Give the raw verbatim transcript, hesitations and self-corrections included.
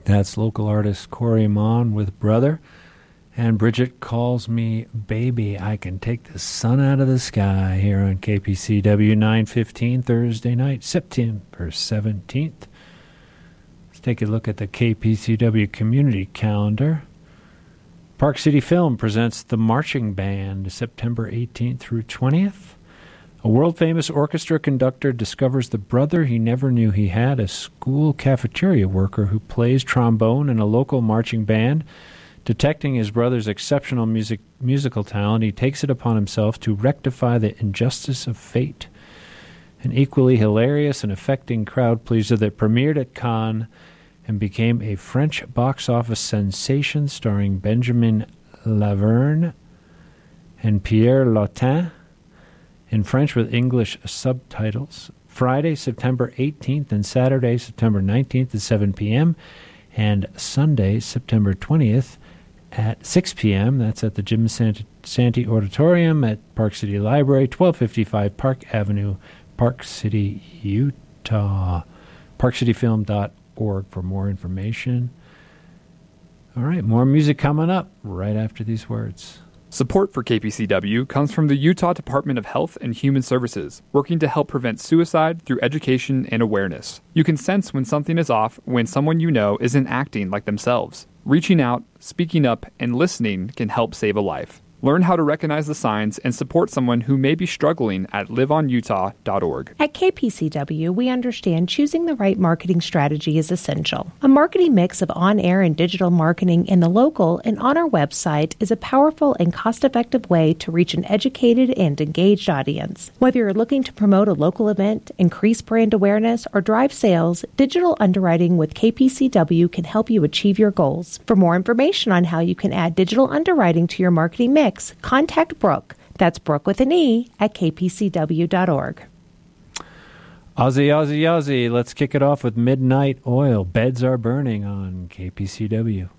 That's local artist Corey Mon with Brother. And Bridget Calls Me Baby. I Can Take the Sun Out of the Sky here on K P C W nine fifteen Thursday night, September seventeenth. Let's take a look at the K P C W community calendar. Park City Film presents The Marching Band, September eighteenth through twentieth. A world-famous orchestra conductor discovers the brother he never knew he had, a school cafeteria worker who plays trombone in a local marching band. Detecting his brother's exceptional music, musical talent, he takes it upon himself to rectify the injustice of fate. An equally hilarious and affecting crowd pleaser that premiered at Cannes and became a French box office sensation starring Benjamin Laverne and Pierre Lautin, in French with English subtitles. Friday, September eighteenth and Saturday, September nineteenth at seven p.m. and Sunday, September twentieth at six p.m. That's at the Jim Sant- Santee Auditorium at Park City Library, twelve fifty-five Park Avenue, Park City, Utah. park city film dot org for more information. All right, more music coming up right after these words. Support for K P C W comes from the Utah Department of Health and Human Services, working to help prevent suicide through education and awareness. You can sense when something is off when someone you know isn't acting like themselves. Reaching out, speaking up, and listening can help save a life. Learn how to recognize the signs and support someone who may be struggling at live on utah dot org. At K P C W, we understand choosing the right marketing strategy is essential. A marketing mix of on-air and digital marketing in the local and on our website is a powerful and cost-effective way to reach an educated and engaged audience. Whether you're looking to promote a local event, increase brand awareness, or drive sales, digital underwriting with K P C W can help you achieve your goals. For more information on how you can add digital underwriting to your marketing mix, contact Brooke. That's Brooke with an E at k p c w dot org. Aussie, Aussie, Aussie. Let's kick it off with Midnight Oil. Beds Are Burning on K P C W.